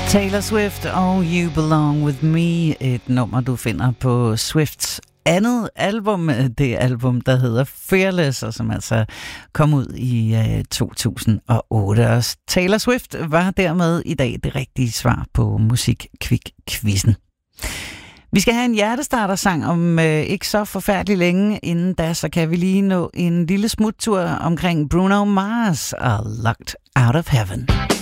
Taylor Swift og You Belong With Me, et nummer, du finder på Swifts andet album, det album, der hedder Fearless, og som altså kom ud i 2008. Og Taylor Swift var dermed i dag det rigtige svar på Musikquiz-quizzen. Vi skal have en hjertestarter-sang om ikke så forfærdelig længe. Inden da, så kan vi lige nå en lille smuttur omkring Bruno Mars og Locked Out of Heaven.